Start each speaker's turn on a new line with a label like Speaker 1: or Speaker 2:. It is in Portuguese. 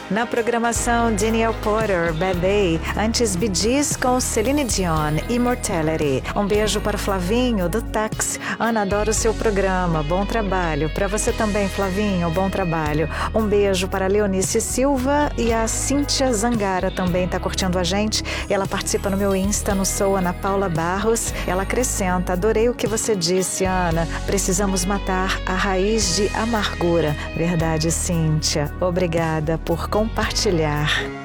Speaker 1: Na programação, Daniel Porter, Bad Day. Antes, Bee Gees com Celine Dion, Immortality. Um beijo para o Flavinho, do Táxi. Ana, adoro o seu programa. Bom trabalho. Para você também, Flavinho, bom trabalho. Um beijo para a Leonice Silva e a Cíntia Zangara também está curtindo a gente. Ela participa no meu Insta, no Sou Ana Paula Barros. Ela acrescenta: adorei o que você disse, Ana. Precisamos matar a raiz de amargura. Verdade, Cíntia. Obrigada por compartilhar.